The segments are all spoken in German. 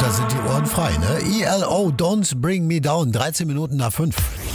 da sind die Ohren frei, ne? ELO, Don't Bring Me Down, 13 Minuten nach 5.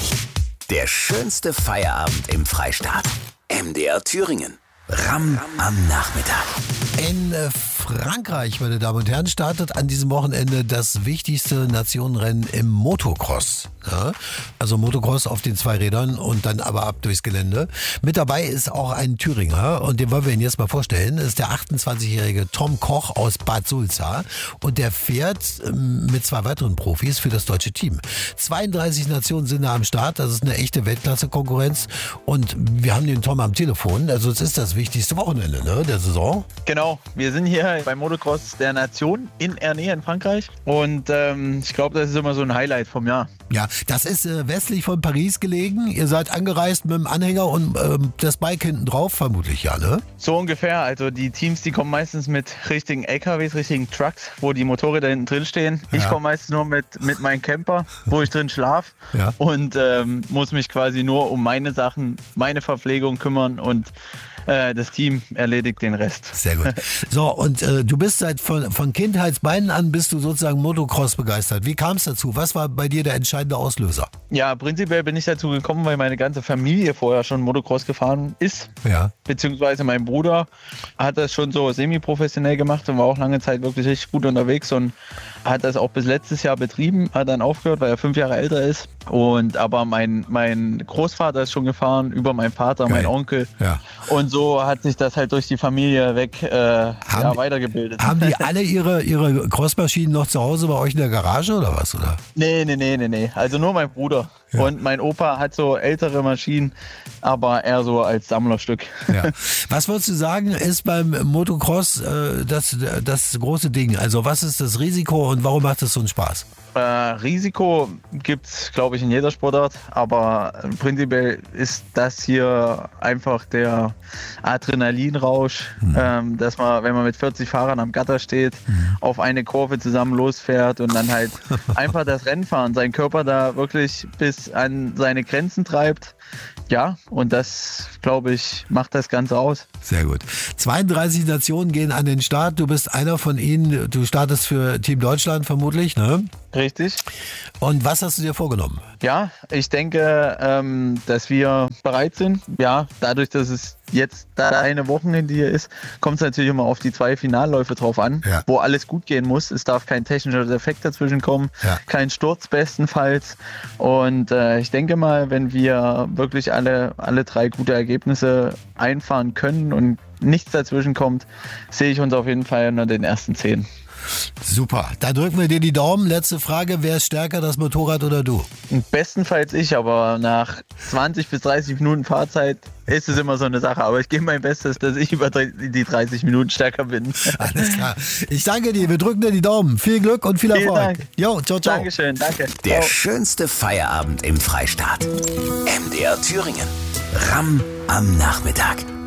Der schönste Feierabend im Freistaat. MDR Thüringen. Ram am Nachmittag. In Frankreich, meine Damen und Herren, startet an diesem Wochenende das wichtigste Nationenrennen im Motocross. Ja? Also Motocross auf den 2 Rädern und dann aber ab durchs Gelände. Mit dabei ist auch ein Thüringer und den wollen wir Ihnen jetzt mal vorstellen. Das ist der 28-jährige Tom Koch aus Bad Sulza und der fährt mit 2 weiteren Profis für das deutsche Team. 32 Nationen sind da am Start, das ist eine echte Weltklasse-Konkurrenz und wir haben den Tom am Telefon. Also es ist das wichtigste Wochenende, ne, der Saison. Genau, wir sind hier beim Motocross der Nation in Ernée in Frankreich und ich glaube, das ist immer so ein Highlight vom Jahr. Ja, das ist westlich von Paris gelegen. Ihr seid angereist mit dem Anhänger und das Bike hinten drauf, vermutlich ja, ne? So ungefähr, also die Teams, die kommen meistens mit richtigen LKWs, richtigen Trucks, wo die Motorräder hinten drin stehen. Ja. Ich komme meistens nur mit meinem Camper, wo ich drin schlafe und muss mich quasi nur um meine Sachen, meine Verpflegung kümmern und das Team erledigt den Rest. Sehr gut. So, und du bist von Kindheitsbeinen an bist du sozusagen Motocross begeistert. Wie kam es dazu? Was war bei dir der entscheidende Auslöser? Ja, prinzipiell bin ich dazu gekommen, weil meine ganze Familie vorher schon Motocross gefahren ist. Ja. Beziehungsweise mein Bruder hat das schon so semi-professionell gemacht und war auch lange Zeit wirklich richtig gut unterwegs und hat das auch bis letztes Jahr betrieben, hat dann aufgehört, weil er 5 Jahre älter ist. Aber mein Großvater ist schon gefahren, über meinen Vater, mein Onkel. Ja. Und so hat sich das halt durch die Familie weg weitergebildet. Haben die alle ihre Crossmaschinen noch zu Hause bei euch in der Garage oder was? Oder? Nee. Also nur mein Bruder. Ja. Und mein Opa hat so ältere Maschinen, aber eher so als Sammlerstück. Ja. Was würdest du sagen, ist beim Motocross das große Ding? Also was ist das Risiko und warum macht es so einen Spaß? Risiko gibt es, glaube ich, in jeder Sportart, aber prinzipiell ist das hier einfach der Adrenalinrausch, dass man, wenn man mit 40 Fahrern am Gatter steht, auf eine Kurve zusammen losfährt und dann halt einfach das Rennfahren, seinen Körper da wirklich bis an seine Grenzen treibt. Ja, und das, glaube ich, macht das Ganze aus. Sehr gut. 32 Nationen gehen an den Start. Du bist einer von ihnen. Du startest für Team Deutschland vermutlich, ne? Richtig. Und was hast du dir vorgenommen? Ja, ich denke, dass wir bereit sind. Ja, dadurch, dass es jetzt da eine Wochenende hier ist, kommt es natürlich immer auf die 2 Finalläufe drauf an, wo alles gut gehen muss. Es darf kein technischer Defekt dazwischen kommen, kein Sturz bestenfalls. Und ich denke mal, wenn wir wirklich alle 3 gute Ergebnisse einfahren können und nichts dazwischen kommt, sehe ich uns auf jeden Fall unter den ersten 10. Super, da drücken wir dir die Daumen. Letzte Frage, wer ist stärker, das Motorrad oder du? Bestenfalls ich, aber nach 20 bis 30 Minuten Fahrzeit ist es immer so eine Sache. Aber ich gebe mein Bestes, dass ich über die 30 Minuten stärker bin. Alles klar. Ich danke dir, wir drücken dir die Daumen. Viel Glück und viel Erfolg. Vielen Dank. Jo, ciao, ciao. Dankeschön, danke. Der schönste Feierabend im Freistaat. MDR Thüringen. Ram am Nachmittag.